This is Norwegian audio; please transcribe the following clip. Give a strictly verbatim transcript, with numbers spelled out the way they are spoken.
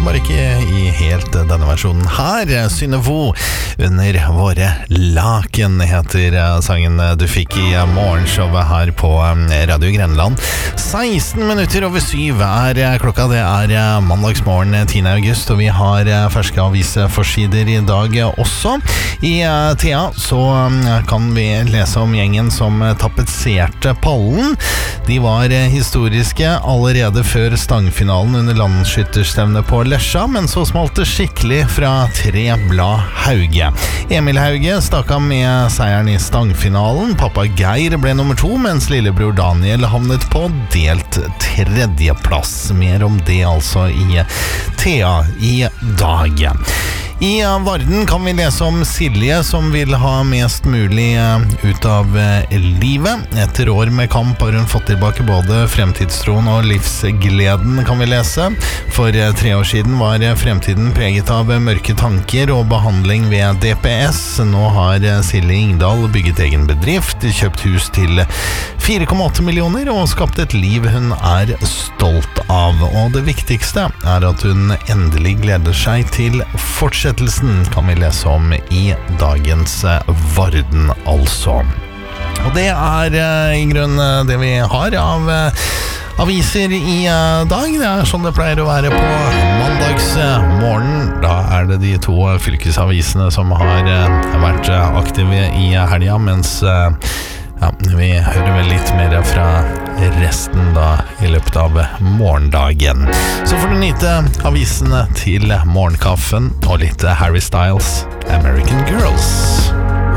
bare ikke i helt denne versjonen her. Synnøve under våre laken heter sangen du fikk i morgenshowet her på Radio Grenland. seksten minutter over syv er klokka, det er mandagsmorgen tiende august, og vi har ferske aviseforsider i dag også. I Thea så kan vi lese om gjengen som tapetserte pallen. De var historiske allerede før stangfinalen under landsskytterstevnet på Lesja, men så smalt det skikkelig fra tre blad Hauge. Emil Hauge stakk av med seieren i stangfinalen. Pappa Geir ble nummer to, mens lillebror Daniel havnet på delt tredjeplass. Mer om det altså i Thea i dag. I Varden kan vi lese om Silje som vil ha mest mulig ut av livet. Etter år med kamp har hun fått tilbake både fremtidstroen og livsgleden, kan vi lese. For tre år siden var fremtiden preget av mørke tanker og behandling ved D P S. Nå har Silje Ingdal bygget egen bedrift, kjøpt hus til fire komma åtte millioner og skapt et liv hun er stolt av. Og det viktigste er at hun endelig gleder seg til fortsettelsen, kan vi lese om i dagens Varden altså. Og det er i grunnen det vi har av aviser i dag. Det er sånn det pleier å være på mandagsmorgen. Da er det de to fylkesavisene som har vært aktive i helga, mens ja, vi hører vel litt mer fra resten da i løpet av morgendagen. Så får du nyte avisene til morgenkaffen og litt Harry Styles, American Girls.